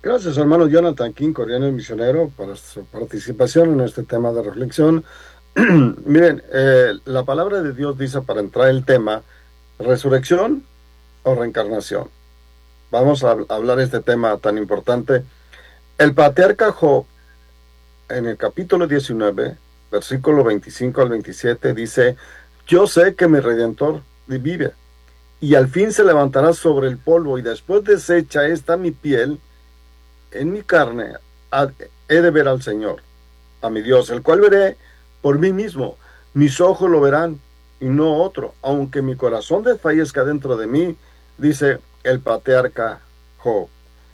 Gracias, hermano Jonathan King, coreano y misionero, por su participación en este tema de reflexión. Miren, la palabra de Dios dice para entrar el tema, resurrección o reencarnación. Vamos a hablar de este tema tan importante. El patriarca Job, en el capítulo 19, versículo 25 al 27, dice, yo sé que mi Redentor vive, y al fin se levantará sobre el polvo, y después deshecha esta mi piel, en mi carne he de ver al Señor, a mi Dios, el cual veré por mí mismo. Mis ojos lo verán y no otro, aunque mi corazón desfallezca dentro de mí, dice el patriarca Job.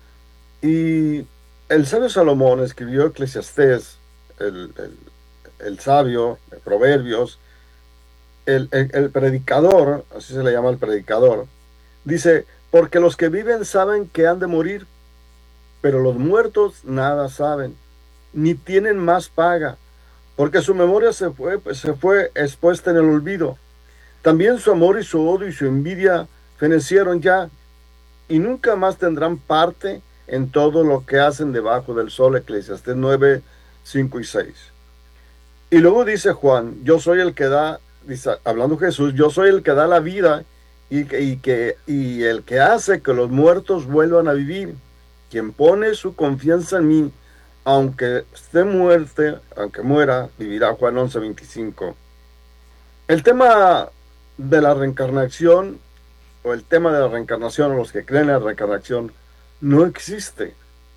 Y el sabio Salomón escribió Eclesiastés, el sabio, de Proverbios, el predicador, así se le llama el predicador, dice, porque los que viven saben que han de morir, pero los muertos nada saben, ni tienen más paga, porque su memoria se fue expuesta en el olvido. También su amor y su odio y su envidia fenecieron ya, y nunca más tendrán parte en todo lo que hacen debajo del sol. Eclesiastés 9, 5 y 6. Y luego dice Juan, yo soy el que da, dice, hablando Jesús, yo soy el que da la vida y el que hace que los muertos vuelvan a vivir. Quien pone su confianza en mí, aunque esté muerte, aunque muera, vivirá. Juan 11, 25. El tema de la reencarnación, o el tema de la reencarnación, o los que creen en la reencarnación, no existe.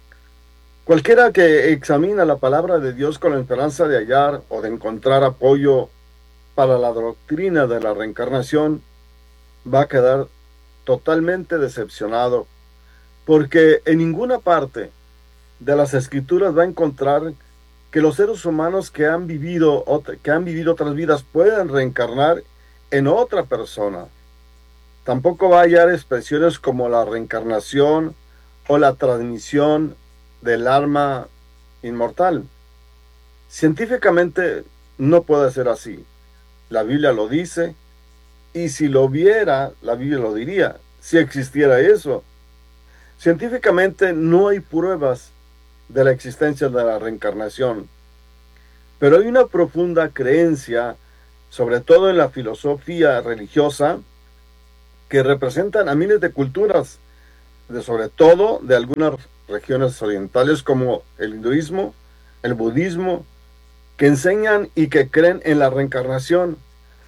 Cualquiera que examina la palabra de Dios con la esperanza de hallar o de encontrar apoyo para la doctrina de la reencarnación, va a quedar totalmente decepcionado, porque en ninguna parte de las escrituras va a encontrar que los seres humanos que han vivido otras vidas pueden reencarnar en otra persona. Tampoco va a hallar expresiones como la reencarnación o la transmisión del alma inmortal. Científicamente no puede ser así. La Biblia lo dice, y si lo viera, la Biblia lo diría, si existiera eso. Científicamente no hay pruebas de la existencia de la reencarnación, pero hay una profunda creencia, sobre todo en la filosofía religiosa, que representan a miles de culturas, sobre todo de algunas regiones orientales como el hinduismo, el budismo, que enseñan y que creen en la reencarnación.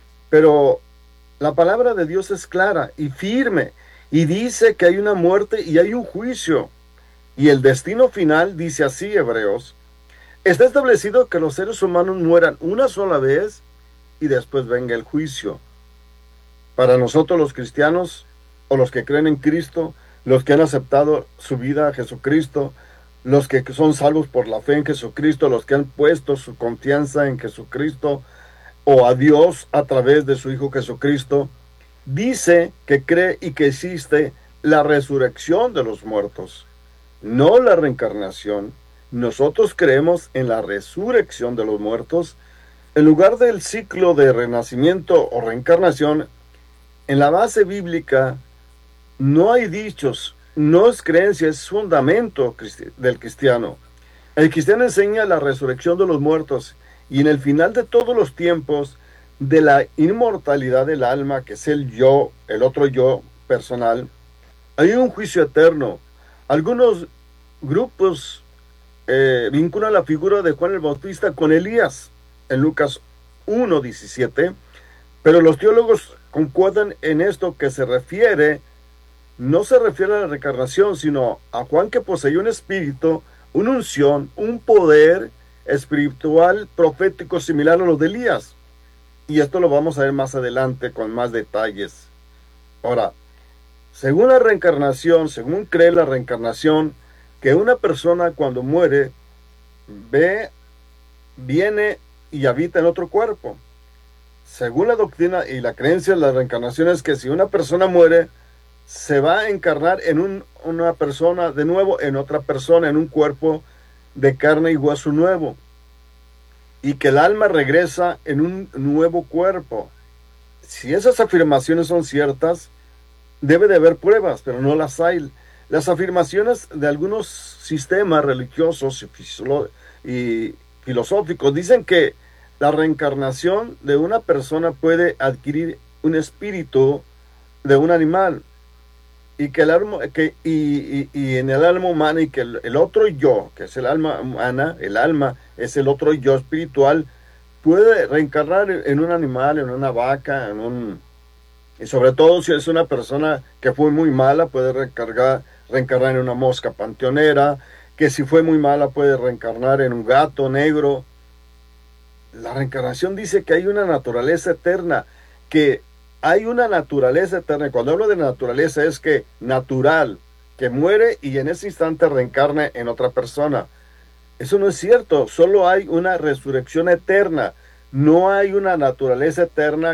Pero la palabra de Dios es clara y firme, y dice que hay una muerte y hay un juicio. Y el destino final, dice así Hebreos, está establecido que los seres humanos mueran una sola vez y después venga el juicio. Para nosotros los cristianos, o los que creen en Cristo, los que han aceptado su vida a Jesucristo, los que son salvos por la fe en Jesucristo, los que han puesto su confianza en Jesucristo o a Dios a través de su Hijo Jesucristo, dice que cree y que existe la resurrección de los muertos, no la reencarnación. Nosotros creemos en la resurrección de los muertos. En lugar del ciclo de renacimiento o reencarnación, en la base bíblica no hay dichos, no es creencia, es fundamento del cristiano. El cristiano enseña la resurrección de los muertos, y en el final de todos los tiempos, de la inmortalidad del alma, que es el yo, el otro yo personal, hay un juicio eterno. Algunos grupos vinculan la figura de Juan el Bautista con Elías en Lucas 1:17, pero los teólogos concuerdan en esto, que no se refiere a la reencarnación, sino a Juan, que poseía un espíritu, una unción, un poder espiritual profético similar a los de Elías. Y esto lo vamos a ver más adelante con más detalles. Ahora, según la reencarnación, según cree la reencarnación, que una persona cuando muere viene y habita en otro cuerpo. Según la doctrina y la creencia de la reencarnación, es que si una persona muere, se va a encarnar en una persona de nuevo, en otra persona, en un cuerpo de carne y hueso nuevo, y que el alma regresa en un nuevo cuerpo. Si esas afirmaciones son ciertas, debe de haber pruebas, pero no las hay. Las afirmaciones de algunos sistemas religiosos y filosóficos dicen que la reencarnación de una persona puede adquirir un espíritu de un animal y que el alma, y en el alma humana y que el otro yo, que es el alma humana, el alma es el otro yo espiritual, puede reencarnar en un animal, en una vaca, y sobre todo si es una persona que fue muy mala, puede reencarnar en una mosca panteonera, que si fue muy mala puede reencarnar en un gato negro. La reencarnación dice que hay una naturaleza eterna, que hay una naturaleza eterna. Y cuando hablo de naturaleza es que natural, que muere y en ese instante reencarna en otra persona. Eso no es cierto, solo hay una resurrección eterna. No hay una naturaleza eterna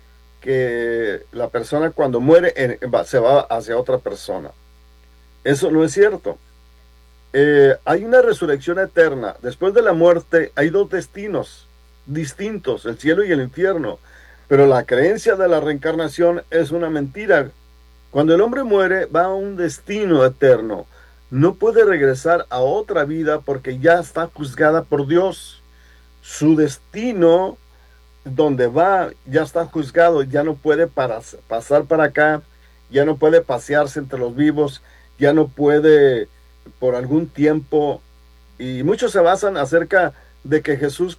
que la persona cuando muere se va hacia otra persona. Eso no es cierto. Hay una resurrección eterna. Después de la muerte hay dos destinos distintos, el cielo y el infierno. Pero la creencia de la reencarnación es una mentira. Cuando el hombre muere, va a un destino eterno. No puede regresar a otra vida porque ya está juzgada por Dios. Su destino, donde va, ya está juzgado, ya no puede pasar para acá, ya no puede pasearse entre los vivos, ya no puede por algún tiempo. Y muchos se basan acerca de que Jesús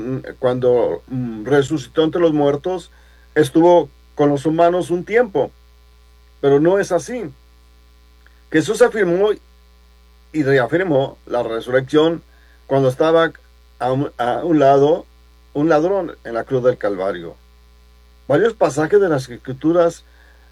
cuando resucitó entre los muertos, estuvo con los humanos un tiempo, pero no es así. Jesús afirmó y reafirmó la resurrección cuando estaba a un lado un ladrón en la cruz del Calvario. Varios pasajes de las Escrituras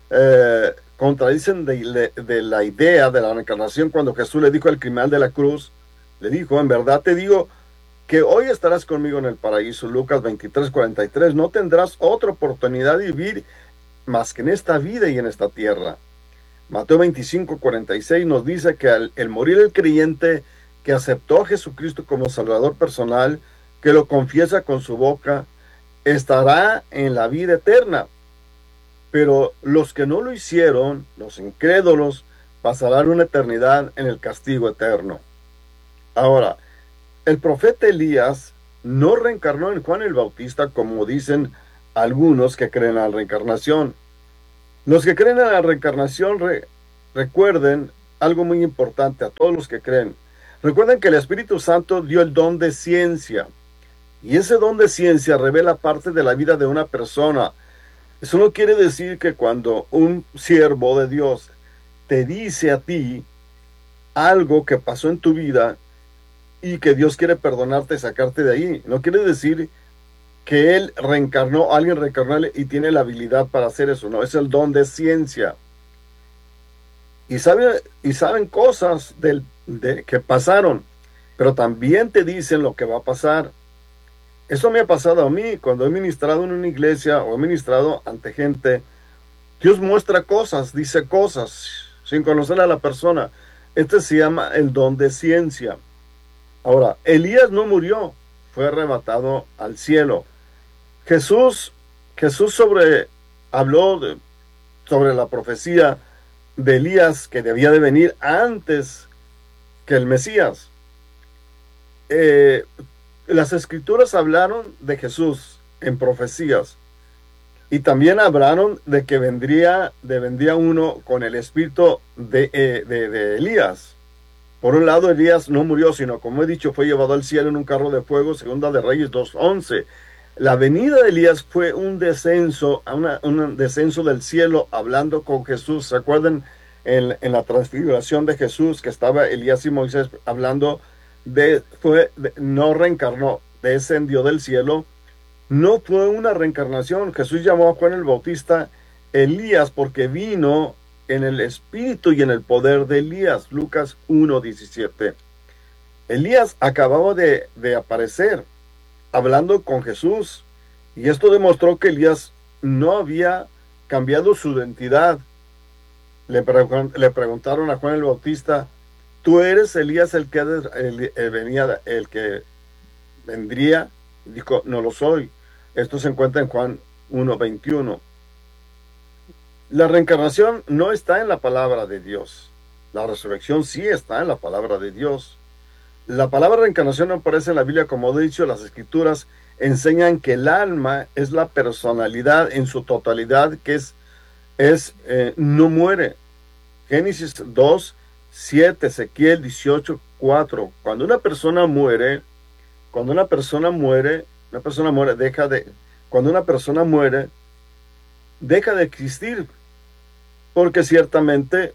contradicen de la idea de la reencarnación cuando Jesús le dijo al criminal de la cruz, le dijo, en verdad te digo que hoy estarás conmigo en el paraíso. Lucas 23:43, no tendrás otra oportunidad de vivir más que en esta vida y en esta tierra. Mateo 25:46 nos dice que al morir el creyente que aceptó a Jesucristo como Salvador personal, que lo confiesa con su boca, estará en la vida eterna. Pero los que no lo hicieron, los incrédulos, pasarán una eternidad en el castigo eterno. Ahora, el profeta Elías no reencarnó en Juan el Bautista como dicen algunos que creen en la reencarnación. Los que creen en la reencarnación recuerden algo muy importante a todos los que creen. Recuerden que el Espíritu Santo dio el don de ciencia. Y ese don de ciencia revela parte de la vida de una persona. Eso no quiere decir que cuando un siervo de Dios te dice a ti algo que pasó en tu vida y que Dios quiere perdonarte y sacarte de ahí, no quiere decir que él reencarnó, alguien reencarnó y tiene la habilidad para hacer eso, no, es el don de ciencia. Y saben cosas que pasaron, pero también te dicen lo que va a pasar. Eso me ha pasado a mí cuando he ministrado en una iglesia o he ministrado ante gente. Dios muestra cosas, dice cosas, sin conocer a la persona. Este se llama el don de ciencia. Ahora, Elías no murió, fue arrebatado al cielo. Jesús, habló sobre la profecía de Elías que debía de venir antes que el Mesías. Las escrituras hablaron de Jesús en profecías y también hablaron de que vendría uno con el espíritu de Elías. Por un lado, Elías no murió, sino, como he dicho, fue llevado al cielo en un carro de fuego, segunda de Reyes 2:11. La venida de Elías fue un descenso, un descenso del cielo, hablando con Jesús. ¿Se acuerdan en la transfiguración de Jesús que estaba Elías y Moisés hablando no reencarnó, descendió del cielo? No fue una reencarnación. Jesús llamó a Juan el Bautista Elías porque vino en el espíritu y en el poder de Elías. Lucas 1:17. Elías acababa de aparecer hablando con Jesús y esto demostró que Elías no había cambiado su identidad. Le preguntaron a Juan el Bautista, ¿tú eres Elías el que vendría? Dijo, no lo soy. Esto se encuentra en Juan 1:21. La reencarnación no está en la palabra de Dios. La resurrección sí está en la palabra de Dios. La palabra reencarnación no aparece en la Biblia, como he dicho, las escrituras enseñan que el alma es la personalidad en su totalidad, que no muere. Génesis 2, 7, Ezequiel 18, 4. Cuando una persona muere, cuando una persona muere, deja de existir, porque ciertamente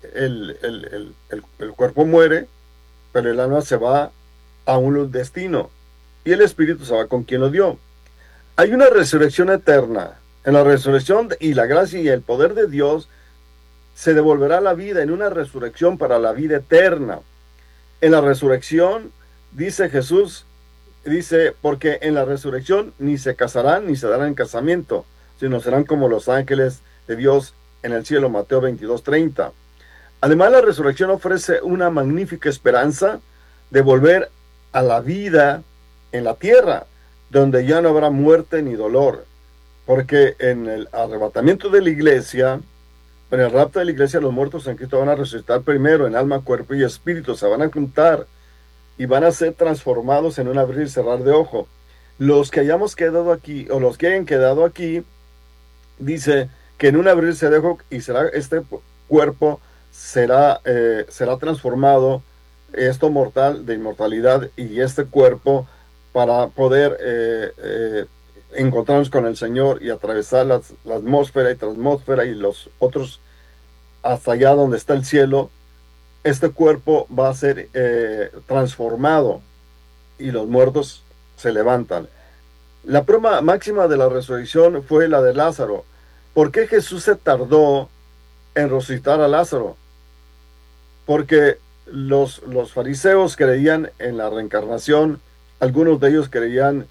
el cuerpo muere, pero el alma se va a un destino y el espíritu se va con quien lo dio. Hay una resurrección eterna. En la resurrección y la gracia y el poder de Dios se devolverá la vida en una resurrección para la vida eterna. En la resurrección, dice Jesús, dice, porque en la resurrección ni se casarán ni se darán en casamiento, sino serán como los ángeles de Dios en el cielo, Mateo 22:30. Además, la resurrección ofrece una magnífica esperanza de volver a la vida en la tierra, donde ya no habrá muerte ni dolor, porque en el arrebatamiento de la iglesia, en el rapto de la iglesia, los muertos en Cristo van a resucitar primero en alma, cuerpo y espíritu, se van a juntar y van a ser transformados en un abrir y cerrar de ojo. Los que hayamos quedado aquí, o los que hayan quedado aquí, dice que en un abrirse de ojo y será este cuerpo será transformado, esto mortal de inmortalidad y este cuerpo para poder encontrarnos con el Señor y atravesar la atmósfera y transmósfera y los otros hasta allá donde está el cielo. Este cuerpo va a ser transformado y los muertos se levantan. La prueba máxima de la resurrección fue la de Lázaro. ¿Por qué Jesús se tardó en resucitar a Lázaro? Porque los fariseos creían en la reencarnación, algunos de ellos creían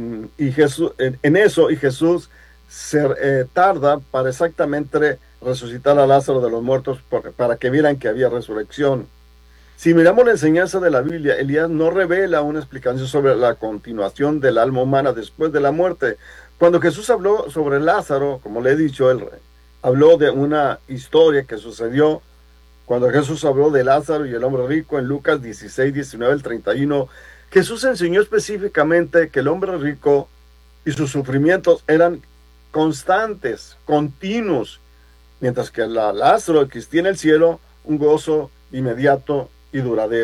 en eso, y Jesús se tarda para exactamente resucitar a Lázaro de los muertos para que vieran que había resurrección. Si miramos la enseñanza de la Biblia, Elías no revela una explicación sobre la continuación del alma humana después de la muerte. Cuando Jesús habló sobre Lázaro, como le he dicho, él habló de una historia que sucedió cuando Jesús habló de Lázaro y el hombre rico en Lucas 16, 19 al 31. Jesús enseñó específicamente que el hombre rico y sus sufrimientos eran constantes, continuos, mientras que Lázaro existía en el cielo un gozo inmediato y duradero.